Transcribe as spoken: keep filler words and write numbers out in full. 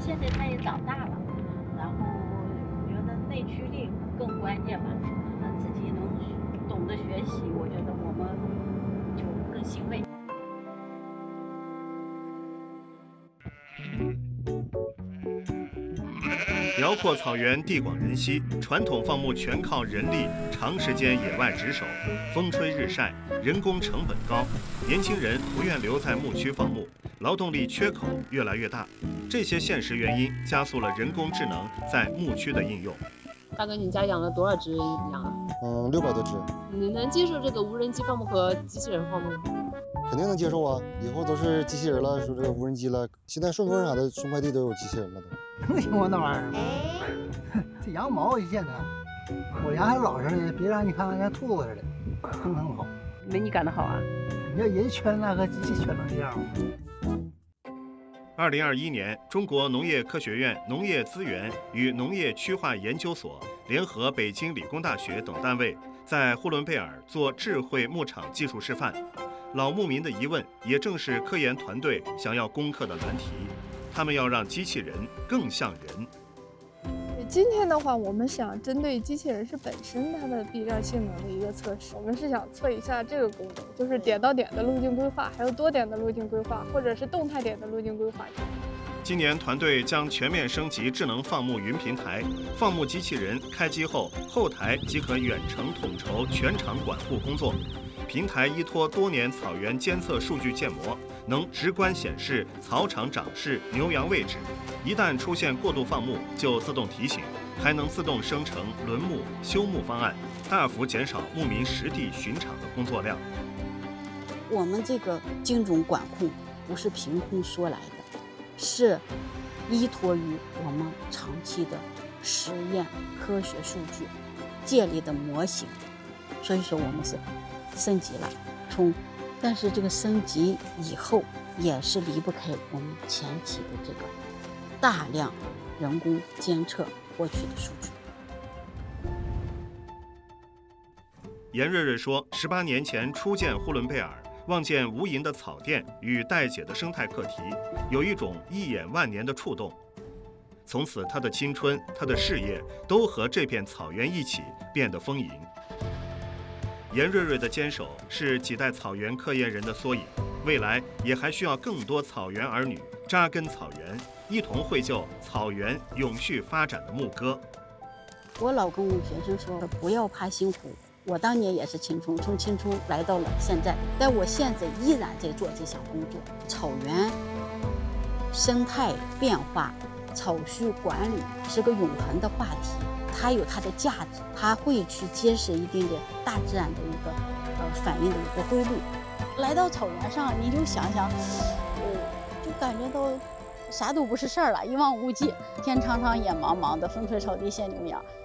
现在他也长大了，然后我觉得内驱力更关键吧，他自己能懂得学习，我觉得我们就更欣慰。 辽阔草原地广人稀，传统放牧全靠人力长时间野外值守，风吹日晒，人工成本高，年轻人不愿留在牧区放牧，劳动力缺口越来越大。这些现实原因加速了人工智能在牧区的应用。 大哥，你家养了多少只羊啊？ 嗯，六百多只。 你能接受这个无人机放牧和机器人放牧吗？ 肯定能接受啊！以后都是机器人了，说这个无人机了，现在顺丰啥的送快递都有机器人了都。 能行吗那玩意儿？这羊毛也简单，我羊还老实呢，别让你看像兔子似的，腾腾跑。 没你干得好啊！ 你要人圈那和机器圈成这样吗？ 二零二一年，中国农业科学院农业资源与农业区划研究所联合北京理工大学等单位，在呼伦贝尔做智慧牧场技术示范。老牧民的疑问，也正是科研团队想要攻克的难题。他们要让机器人更像人。 今天的话，我们想针对机器人是本身它的避障性能的一个测试，我们是想测一下这个功能，就是点到点的路径规划，还有多点的路径规划，或者是动态点的路径规划。 今年团队将全面升级智能放牧云平台，放牧机器人开机后，后台即可远程统筹全场管护工作。平台依托多年草原监测数据建模，能直观显示草场长势、牛羊位置，一旦出现过度放牧，就自动提醒，还能自动生成轮牧、休牧方案，大幅减少牧民实地巡场的工作量。 我们这个精准管控不是凭空说来的，是依托于我们长期的实验、科学数据建立的模型，所以说我们是升级了，从，但是这个升级以后也是离不开我们前期的这个大量人工监测获取的数据。 严瑞瑞说，十八年前初见呼伦贝尔，望见无垠的草甸与待解的生态课题，有一种一眼万年的触动。从此，他的青春、他的事业都和这片草原一起变得丰盈。严瑞瑞的坚守是几代草原科研人的缩影，未来也还需要更多草原儿女扎根草原，一同绘就草原永续发展的牧歌。 我老跟我学生说，不要怕辛苦，我当年也是青春，从青春来到了现在，但我现在依然在做这项工作。草原生态变化、草序管理是个永恒的话题，它有它的价值，它会去揭示一定的大自然的一个呃反应的一个规律。来到草原上，你就想想，呃，就感觉到啥都不是事儿了，一望无际，天长长，野茫茫的，风吹草低见牛羊。